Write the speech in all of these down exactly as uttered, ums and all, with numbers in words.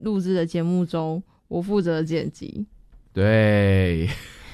录制的节目中，我负责剪辑。 对。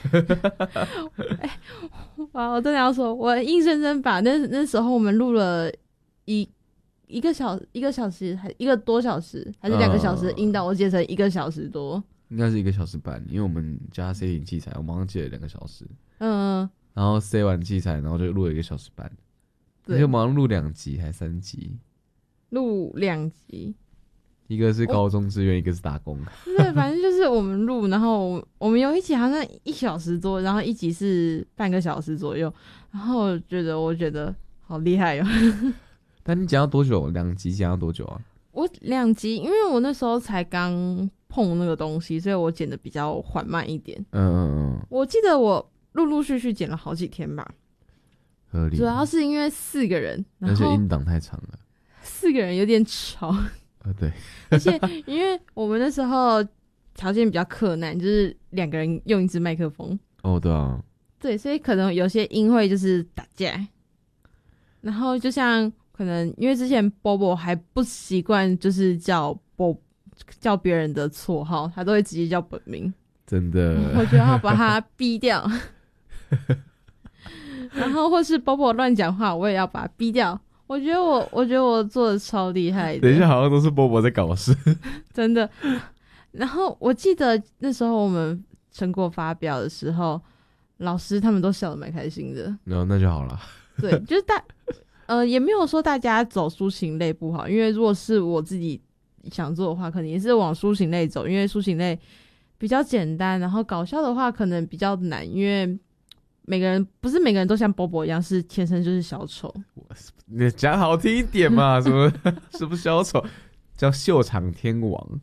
欸、哇！我真的要说，我硬生生把那那时候我们录了一一个小一个小时，还一个多小时，还是两个小时的音档，我剪成一个小时多， 应该是一个小时半，因为我们加 C 零器材，我马上剪了两个小时。 嗯， 然后 C 完器材，然后就录了一个小时半，而且马上录两集还三集， 录两集。 一个是高中志愿，一个是打工。 对，反正就是我们录，然后我们有一集好像一小时多，然后一集是半个小时左右，然后我觉得我觉得好厉害哦。 但你剪到多久？两集剪到多久啊？ 我两集，因为我那时候才刚碰那个东西，所以我剪的比较缓慢一点。 嗯嗯嗯。 我记得我陆陆续续剪了好几天吧。 合理。 主要是因为四个人， 而且音档太长了， 四个人有点吵。 啊，对。 而且因为我们那时候条件比较困难，就是两个人用一支麦克风。 哦，对啊。 对，所以可能有些音会就是打架。然后就像可能因为之前 Bobo 还不习惯就是叫 Bobo 叫别人的绰号，他都会直接叫本名。 真的。 我觉得要把他逼掉。然后或是 Bobo 乱讲话，我也要把他逼掉。我觉得我，我觉得我做的超厉害的。 等一下，好像都是波波在搞事。 真的。然后我记得那时候我们成果发表的时候，老师他们都笑得蛮开心的。 然后那就好了。 对，就是大，呃，也没有说大家走抒情类不好，因为如果是我自己想做的话，可能也是往抒情类走，因为抒情类比较简单，然后搞笑的话可能比较难，因为每个人不是每个人都像波波一样是天生就是小丑。 你讲好听一点嘛，什么什么小丑，叫秀场天王。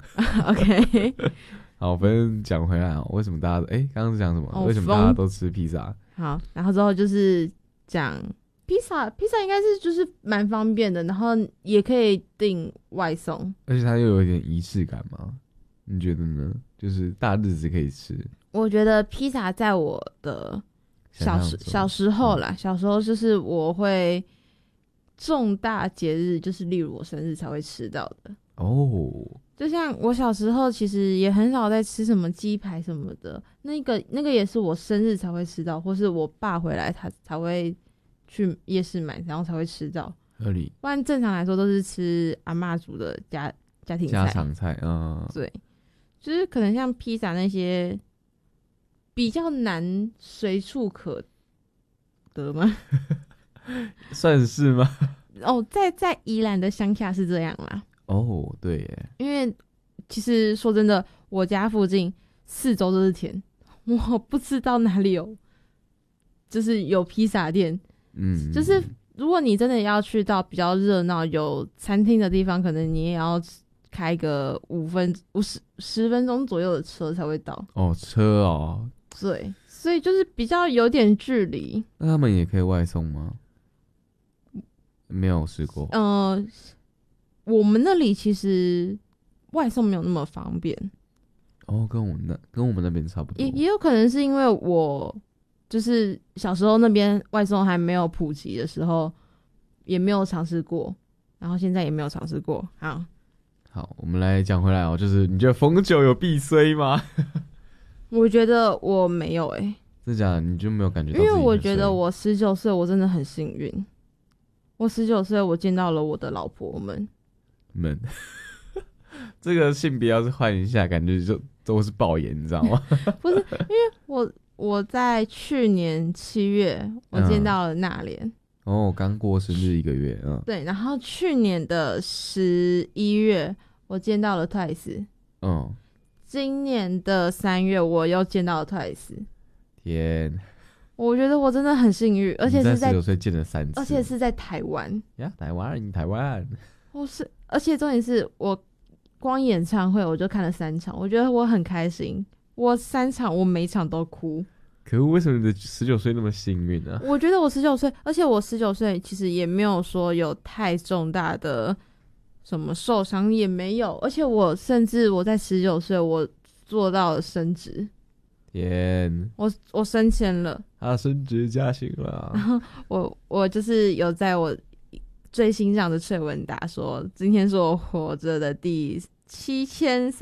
OK。 好，反正讲回来啊，为什么大家哎，刚刚是讲什么？ 哦、 为什么大家都吃披萨？ 好，然后之后就是讲披萨，披萨应该是就是蛮方便的，然后也可以订外送， 而且它又有一点仪式感嘛，你觉得呢？就是大日子可以吃。 我觉得披萨在我的小时小时候啦、嗯，小时候就是我会重大节日，就是例如我生日才会吃到的哦。 就像我小时候其实也很少在吃什么鸡排什么的，那个那个也是我生日才会吃到，或是我爸回来他才会去夜市买，然后才会吃到。 合理。 不然正常来说都是吃阿嬷煮的家家庭菜家常菜。嗯， 对，就是可能像披萨那些比较难随处可得吗？ 算是吗？ 哦，在在宜兰的乡下是这样啦。 哦，对耶。 因为其实说真的，我家附近四周都是田，我不知道哪里有，就是有披萨店。嗯，就是如果你真的要去到比较热闹有餐厅的地方，可能你也要开个五分五十十分钟左右的车才会到。 哦，车哦。 对，所以就是比较有点距离。 那他们也可以外送吗？没有试过。 呃，我们那里其实外送没有那么方便。 哦，跟我们那跟我们那边差不多。 也也有可能是因为我就是小时候那边外送还没有普及的时候，也没有尝试过，然后现在也没有尝试过。好， 好，我们来讲回来哦，就是你觉得逢九有必衰吗？ 我觉得我没有诶、欸， 真的假的？你就没有感觉到自己？ 因为我觉得我十九岁，我真的很幸运。我十九岁，我见到了我的老婆们们。这个性别要是换一下，感觉就都是爆眼，你知道吗？ 不是，因为我我在去年七月，我见到了娜莲。嗯、 哦，刚过生日一个月，嗯， 对。然后去年的十一月，我见到了 Twice。嗯。今年的三月，我又见到了 Twice。 天。 我觉得我真的很幸运，而且是在十九岁见了三次， 而且是在台湾呀，台湾，台湾。 我是，而且重点是我光演唱会我就看了三场，我觉得我很开心。我三场，我每场都哭。 可是为什么你的十九岁那么幸运呢？ 我觉得我十九岁，而且我十九岁其实也没有说有太重大的什么受伤，也没有，而且我甚至我在十九岁我做到了升职。 天， 我我升迁了， 他升职加薪了。 然后我我就是有在我最新上的翠文打说，今天是我活着的第七千